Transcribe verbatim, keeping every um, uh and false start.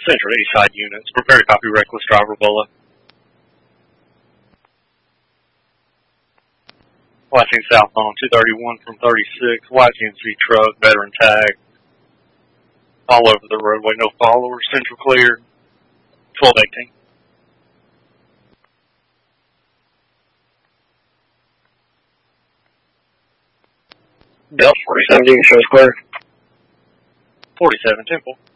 Central East Side units. Prepare to copy reckless driver bullet. Watching southbound two thirty-one from thirty-six. White G M C truck, veteran tag. All over the roadway, no followers. Central clear. twelve eighteen. Delta forty-seven, you can show us clear. forty-seven, Temple.